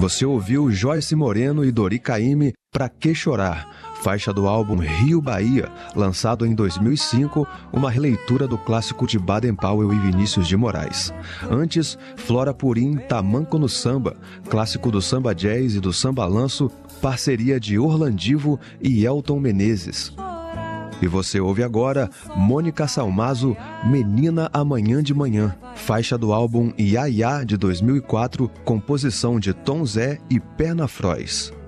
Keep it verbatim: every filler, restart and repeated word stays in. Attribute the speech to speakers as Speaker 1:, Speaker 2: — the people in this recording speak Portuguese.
Speaker 1: Você ouviu Joyce Moreno e Dori Caymmi, Pra Que Chorar, faixa do álbum Rio Bahia, lançado em dois mil e cinco, uma releitura do clássico de Baden Powell e Vinícius de Moraes. Antes, Flora Purim, Tamanco no Samba, clássico do samba jazz e do samba lanço, parceria de Orlandivo e Elton Menezes. E você ouve agora Mônica Salmazo, Menina Amanhã de Manhã, faixa do álbum Iá Iá de dois mil e quatro, composição de Tom Zé e Perna Frois.